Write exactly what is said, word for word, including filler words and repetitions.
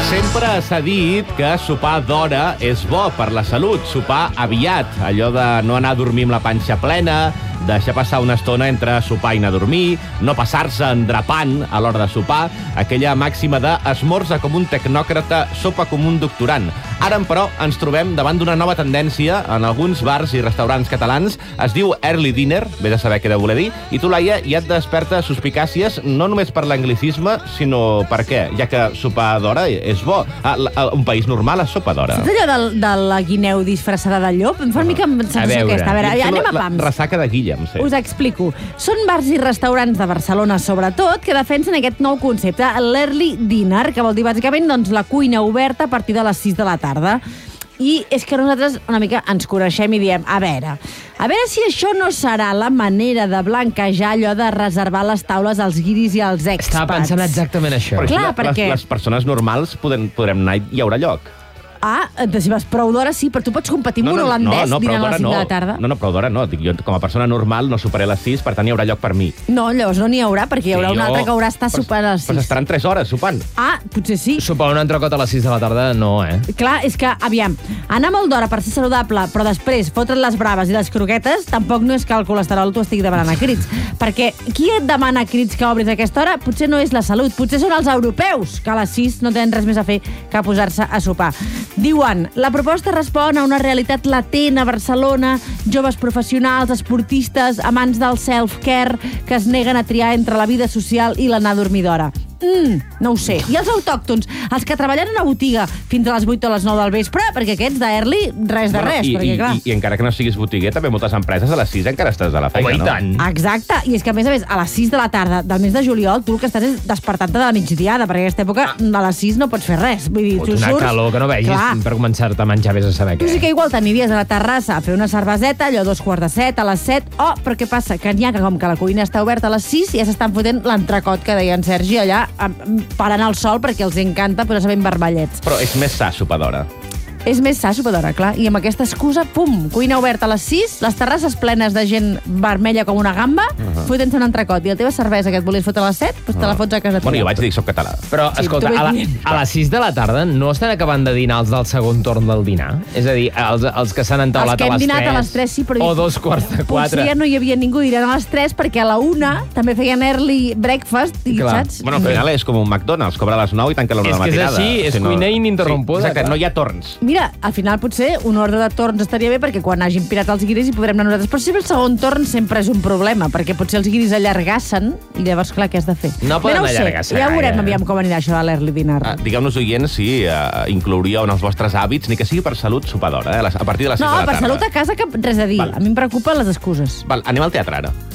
Sempre s'ha dit que sopar d'hora és bo per la salut, sopar aviat, allò de no anar a dormir amb la panxa plena, deixar passar una estona entre sopar i anar a dormir, no passar-se endrapant a l'hora de sopar, aquella màxima de esmorza com un tecnòcrata, sopa com un doctorant. Ara, però, ens trobem davant d'una nova tendència en alguns bars i restaurants catalans. Es diu early dinner, ve de saber què deu voler dir, i tu, Laia, ja et desperta suspicàcies no només per l'anglicisme, sinó per què? Ja que sopar d'hora és bo. A, a un país normal és sopa d'hora. Saps allò de, de la guineu disfressada de llop? Em fa una mica amb sensació aquesta. A veure, ja anem a pams. La ressaca de Guillem, sí. Us explico. Són bars i restaurants de Barcelona, sobretot, que defensen aquest nou concepte, l'early dinner, que vol dir, bàsicament, doncs, la cuina oberta a partir de les sis de la tarda. I és que nosaltres una mica ens coneixem i diem, a veure, a veure si això no serà la manera de blanquejar allò de reservar les taules als guiris i als expats. Estava pensant exactament això. Però Clar, les, perquè... les persones normals podem, podrem anar i hi haurà lloc. Ah, si vas prou d'hora, sí, però tu pots competir amb no, no, un holandès no, no, dinant a les cinc no. de la tarda. No, no, prou d'hora no. Dic, jo, com a persona normal, no superaré a les sis, per tant, hi haurà lloc per mi. No, llavors no n'hi haurà, perquè hi haurà Sí, un jo- altre que haurà estar Però- sopant a les Però sis. estaran tres hores sopant. Ah, potser sí. Sopar un entrecot a les sis de la tarda, no, eh? Clar, és que, aviam, anar molt d'hora per ser saludable, però després fotre't les braves i les croquetes, tampoc no és que el colesterol t'ho estigui demanant a crits. Perquè qui et demana a crits que obris a aquesta hora potser no és la salut, potser són els europeus, que a les sis no tenen res més a fer que posar-se a sopar. Diuen, la proposta respon a una realitat latent a Barcelona, joves professionals, esportistes, amants del self-care, que es neguen a triar entre la vida social i l'anar a dormir d'hora. Mm, no ho sé. I els autòctons, els que treballen a una botiga fins a les vuit o les nou del vespre, perquè aquests d'early, res de res, I, perquè i, clar... i, I encara que no siguis botiguer, també moltes empreses a les sis encara estàs a la feina, Home, i no? tant. Exacte, i és que a més a més, a les sis de la tarda del mes de juliol, tu el que estàs és despertant-te de la migdiada, perquè a aquesta època a les sis no pots fer res. Vull dir, Fot tu una surts... calor que no vegis Clar. per començar-te a menjar, vés a saber Tu què. sí que igual t'aniries a la terrassa a fer una cerveseta, allò a dos quarts de set, a les set, oh, però què passa? Que n'hi ha que com que la cuina està oberta a les sis ja s'estan fotent l'entrecot que deia en Sergi allà, em, parant al sol perquè els encanta posar-se ben vermellets. Però és més sa sopar d'hora. És més sa sopar d'hora, clar. I amb aquesta excusa, pum, cuina oberta a les sis, les terrasses plenes de gent vermella com una gamba, uh -huh. fotent-se un entrecot. I la teva cervesa que et volies fotre a les set, doncs te la fots a casa teva. Bueno, jo vaig dir que soc català. Però, Sí, escolta, tu ves a, la, dient. a les sis de la tarda no estan acabant de dinar els del segon torn del dinar? És a dir, els, els que s'han entaulat Els que hem a les dinat tres. a les tres, sí, però... O dos quarts de quatre. Potser ja no hi havia ningú dinant a les tres perquè a la una també feien early breakfast, i, Clar. saps? Bueno, al final és com un McDonald's, cobra a les nou i tanca a l'una de És la que és matinada. així, és cuina ininterrompuda, Sí, exacte, clar. no hi ha torns. Mira, al final potser un ordre de torns estaria bé perquè quan hagin pirat els guiris hi podrem anar nosaltres. Però sempre el segon torn sempre és un problema, perquè potser els guiris allargassen i llavors, clar, què has de fer? No Bé, poden ho sé, allargar-se ja veurem, gaire. aviam com anirà això de l'early dinner. Ah, Digueu-nos, oients, si uh, inclouríeu en els vostres hàbits, ni que sigui per salut, sopar d'hora, eh? a les- a partir de les sis No, de la per tarda. salut a casa cap res a dir. Val. A mi em preocupen les excuses. Val, anem al teatre ara.